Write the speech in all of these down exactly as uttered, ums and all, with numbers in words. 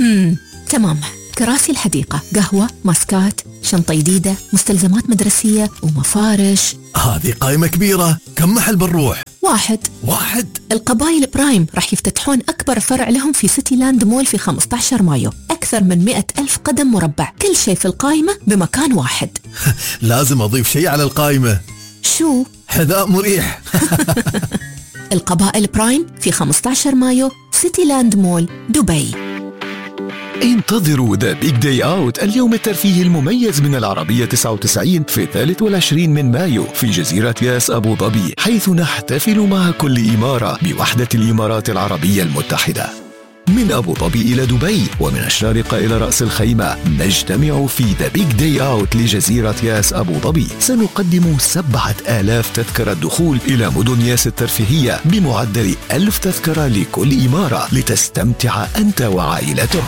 امم تمام. كراسي الحديقة، قهوة، ماسكات، شنطة جديدة، مستلزمات مدرسية ومفارش. هذه قائمة كبيرة. كم محل بنروح؟ واحد واحد. القبائل برايم راح يفتتحون أكبر فرع لهم في سيتي لاند مول في خمسة عشر مايو. أكثر من مئة ألف قدم مربع، كل شيء في القائمة بمكان واحد. لازم أضيف شيء على القائمة. شو؟ حذاء مريح. القبائل برايم في خمسة عشر مايو، سيتي لاند مول، دبي. انتظروا ذا بيج داي اوت، اليوم الترفيهي المميز من العربية تسعة وتسعين في الثالث والعشرين من مايو في جزيرة ياس أبو ظبي، حيث نحتفل مع كل إمارة بوحدة الإمارات العربية المتحدة. من أبو ظبي إلى دبي ومن الشارقة إلى رأس الخيمة نجتمع في ذا بيج داي اوت لجزيرة ياس أبو ظبي. سنقدم سبعة آلاف تذكرة دخول إلى مدن ياس الترفيهية بمعدل ألف تذكرة لكل إمارة لتستمتع أنت وعائلتك.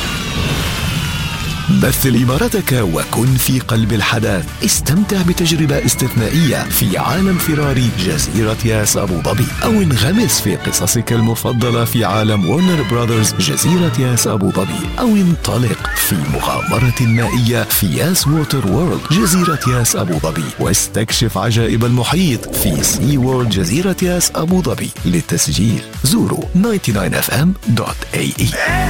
مثل إمارتك وكن في قلب الحدث. استمتع بتجربة استثنائية في عالم فراري جزيرة ياس أبو ظبي، أو انغمس في قصصك المفضلة في عالم وورنر براذرز جزيرة ياس أبو ظبي، أو انطلق في مغامرة مائية في ياس ووتر وورلد جزيرة ياس أبو ظبي، واستكشف عجائب المحيط في سي وورلد جزيرة ياس أبو ظبي. للتسجيل زوروا تسعة وتسعين إف إم دوت إيه إي.